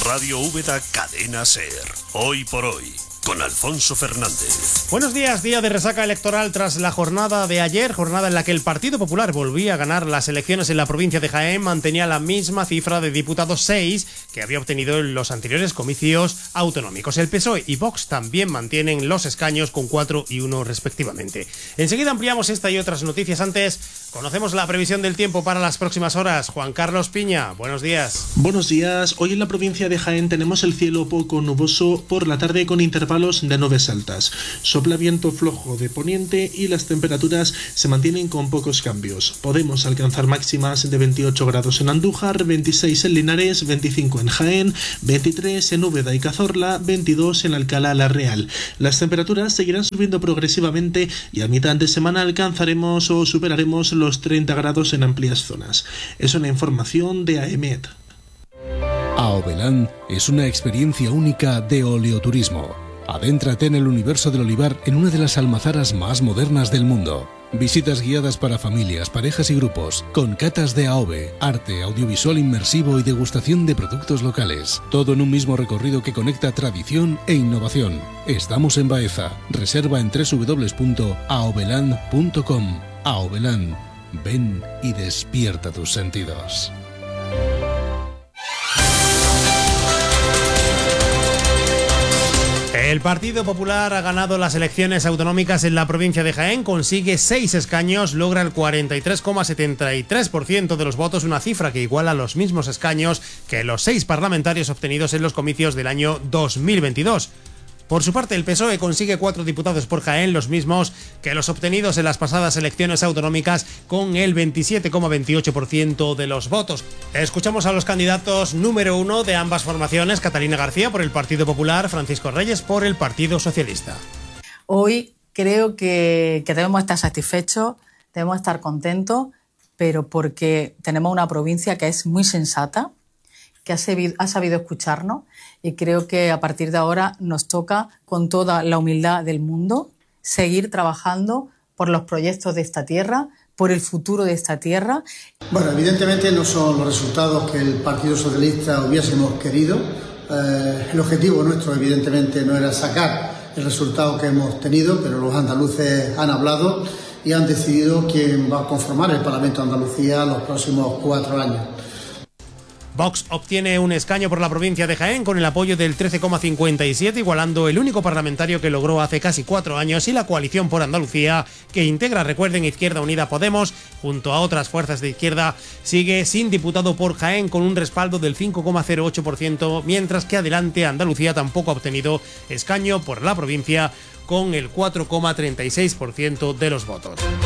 Radio Úbeda Cadena SER. Hoy por hoy, con Alfonso Fernández. Buenos días, día de resaca electoral tras la jornada de ayer, jornada en la que el Partido Popular volvía a ganar las elecciones en la provincia de Jaén, mantenía la misma cifra de diputados 6 que había obtenido en los anteriores comicios autonómicos. El PSOE y Vox también mantienen los escaños con 4 y 1 respectivamente. Enseguida ampliamos esta y otras noticias. Antes, conocemos la previsión del tiempo para las próximas horas. Juan Carlos Piña, buenos días. Buenos días. Hoy en la provincia de Jaén tenemos el cielo poco nuboso por la tarde con intervalos de nubes altas. Sopla viento flojo de poniente y las temperaturas se mantienen con pocos cambios. Podemos alcanzar máximas de 28 grados en Andújar, 26 en Linares, 25 en Jaén, 23 en Úbeda y Cazorla, 22 en Alcalá la Real. Las temperaturas seguirán subiendo progresivamente y a mitad de semana alcanzaremos o superaremos los 30 grados en amplias zonas. Es una información de AEMET. Aovelán es una experiencia única de oleoturismo. Adéntrate en el universo del olivar en una de las almazaras más modernas del mundo. Visitas guiadas para familias, parejas y grupos, con catas de AOVE, arte, audiovisual inmersivo y degustación de productos locales. Todo en un mismo recorrido que conecta tradición e innovación. Estamos en Baeza. Reserva en www.aovelan.com. Aovelán. Ven y despierta tus sentidos. El Partido Popular ha ganado las elecciones autonómicas en la provincia de Jaén, consigue 6 escaños, logra el 43,73% de los votos, una cifra que iguala los mismos escaños que los 6 parlamentarios obtenidos en los comicios del año 2022. Por su parte, el PSOE consigue 4 diputados por Jaén, los mismos que los obtenidos en las pasadas elecciones autonómicas, con el 27,28% de los votos. Escuchamos a los candidatos número 1 de ambas formaciones: Catalina García por el Partido Popular, Francisco Reyes por el Partido Socialista. Hoy creo que debemos estar satisfechos, debemos estar contentos, pero porque tenemos una provincia que es muy sensata, que ha sabido escucharnos, y creo que a partir de ahora nos toca, con toda la humildad del mundo, seguir trabajando por los proyectos de esta tierra, por el futuro de esta tierra. Bueno, evidentemente no son los resultados que el Partido Socialista hubiésemos querido. El objetivo nuestro, evidentemente, no era sacar el resultado que hemos tenido, pero los andaluces han hablado y han decidido quién va a conformar el Parlamento de Andalucía los próximos 4 años. Vox obtiene un escaño por la provincia de Jaén con el apoyo del 13,57, igualando el único parlamentario que logró hace casi 4 años, y la coalición por Andalucía, que integra, recuerden, Izquierda Unida, Podemos, junto a otras fuerzas de izquierda, sigue sin diputado por Jaén con un respaldo del 5,08%, mientras que Adelante Andalucía tampoco ha obtenido escaño por la provincia con el 4,36% de los votos.